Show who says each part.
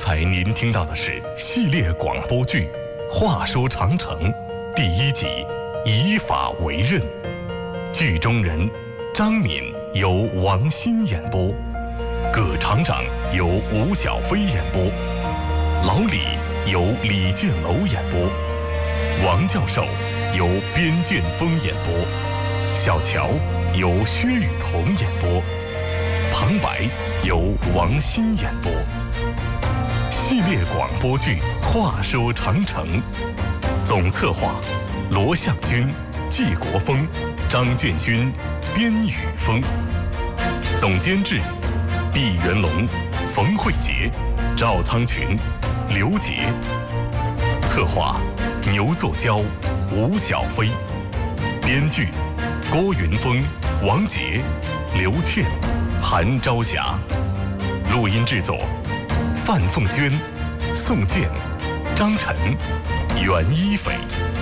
Speaker 1: 才您听到的是系列广播剧《话说长城》第1集《以法为刃》，剧中人张敏由王鑫演播，葛厂长由吴小飞演播，老李由李建楼演播，王教授由边建峰演播，小乔由薛雨桐演播，旁白由王鑫演播。系列广播剧《话说长城》，总策划罗向军、季国峰、张建勋、边宇峰，总监制毕元龙、冯慧杰、赵苍群、刘杰，策划牛作娇、吴小飞，编剧郭云峰、王杰、刘倩、韩朝霞，录音制作范凤娟、宋健、张晨、袁一斐。